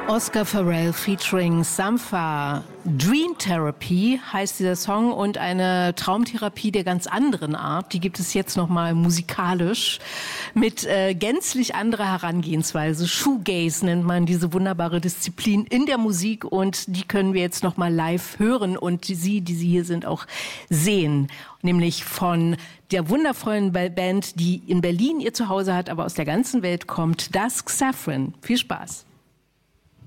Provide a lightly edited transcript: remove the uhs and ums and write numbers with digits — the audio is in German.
Oscar Farrell featuring Sampha. Dream Therapy heißt dieser Song und eine Traumtherapie der ganz anderen Art. Die gibt es jetzt nochmal musikalisch mit gänzlich anderer Herangehensweise. Shoegaze nennt man diese wunderbare Disziplin in der Musik und die können wir jetzt nochmal live hören und Sie, die Sie hier sind, auch sehen. Nämlich von der wundervollen Band, die in Berlin ihr Zuhause hat, aber aus der ganzen Welt kommt, Dusk Saffron. Viel Spaß.